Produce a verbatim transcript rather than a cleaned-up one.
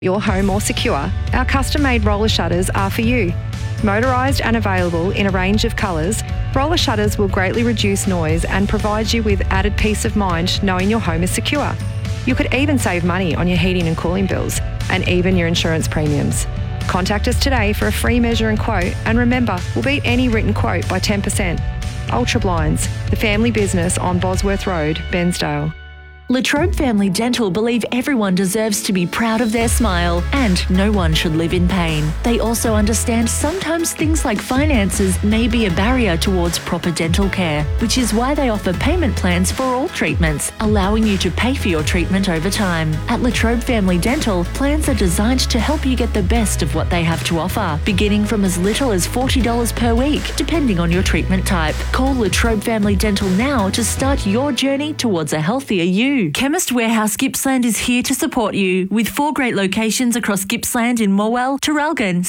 your home more secure, our custom-made roller shutters are for you. Motorised and available in a range of colours, roller shutters will greatly reduce noise and provide you with added peace of mind knowing your home is secure. You could even save money on your heating and cooling bills, and even your insurance premiums. Contact us today for a free measure and quote, and remember, we'll beat any written quote by ten percent. Ultra Blinds, the family business on Bosworth Road, Bensdale. La Trobe Family Dental believe everyone deserves to be proud of their smile and no one should live in pain. They also understand sometimes things like finances may be a barrier towards proper dental care, which is why they offer payment plans for all treatments, allowing you to pay for your treatment over time. At La Trobe Family Dental, plans are designed to help you get the best of what they have to offer, beginning from as little as forty dollars per week, depending on your treatment type. Call La Trobe Family Dental now to start your journey towards a healthier you. Chemist Warehouse Gippsland is here to support you with four great locations across Gippsland in Morwell, Traralgon,